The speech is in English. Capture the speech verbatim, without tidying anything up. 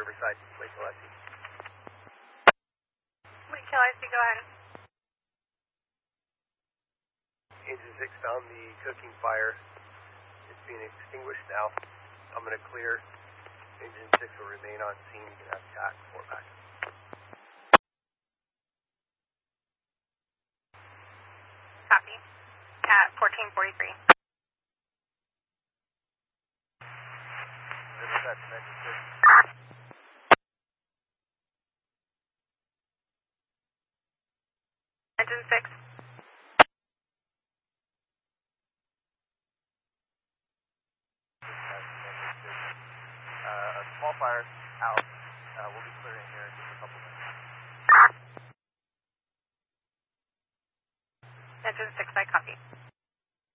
Riverside, Lake Gillespie. Lake Gillespie, go ahead. Engine six found the cooking fire. It's being extinguished now. I'm going to clear. Engine six will remain on scene. You can have T A C for back. Copy. At fourteen forty-three. Riverside, engine six. Engine six. Uh, a small fire out. Uh, we'll be clearing here in just a couple minutes. Engine six, I copy.